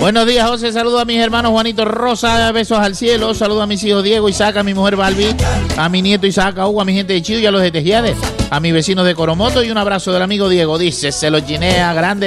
Buenos días, José. Saludo a mis hermanos Juanito Rosa, besos al cielo. Saludo a mis hijos Diego, Isaac, a mi mujer Balbi, a mi nieto Isaac, a Hugo, a mi gente de Chido y a los de Tejiade, a mis vecinos de Coromoto y un abrazo del amigo Diego. Dice, se lo chinea grande.